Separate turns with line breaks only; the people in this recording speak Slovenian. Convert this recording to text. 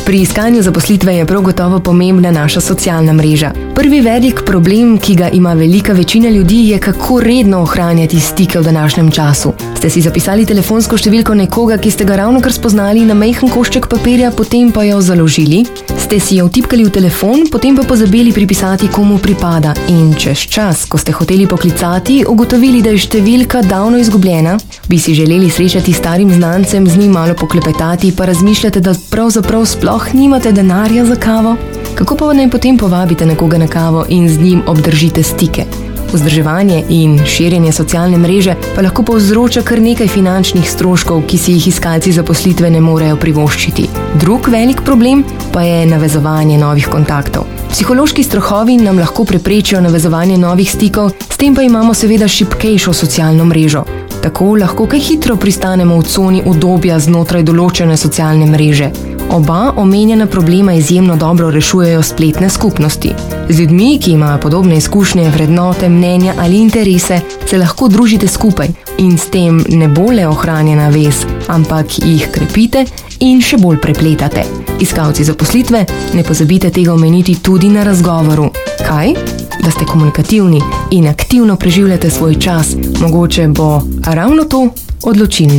Pri iskanju zaposlitve je prav gotovo pomembna naša socialna mreža. Prvi velik problem, ki ga ima velika večina ljudi, je kako redno ohranjati stike v današnjem času. Ste si zapisali telefonsko številko nekoga, ki ste ga ravnokar spoznali na majhen košček papirja, potem pa jo založili? Ste si jo vtipkali v telefon, potem pa pozabili pripisati, komu pripada in čez čas, ko ste hoteli poklicati, ugotovili, da je številka davno izgubljena? Bi si želeli srečati starim znancem, z njim malo poklepetati, pa razmišljate, da pravzaprav sploh nimate denarja za kavo? Kako pa naj potem povabite nekoga na kavo in z njim obdržite stike? Vzdrževanje in širjenje socialne mreže pa lahko povzroča kar nekaj finančnih stroškov, ki si jih iskalci zaposlitve ne morejo privoščiti. Drug velik problem pa je navezovanje novih kontaktov. Psihološki strahovi nam lahko preprečijo navezovanje novih stikov, s tem pa imamo seveda šibkejšo socialno mrežo. Tako lahko kaj hitro pristanemo v coni udobja znotraj določene socialne mreže. Oba omenjena problema izjemno dobro rešujejo spletne skupnosti. Z ljudmi, ki imajo podobne izkušnje, vrednote, mnenja ali interese, se lahko družite skupaj in s tem ne bo le ohranjena vez, ampak jih krepite in še bolj prepletate. Iskalci zaposlitve, ne pozabite tega omeniti tudi na razgovoru. Kaj? Da ste komunikativni in aktivno preživljate svoj čas. Mogoče bo ravno to odločilno.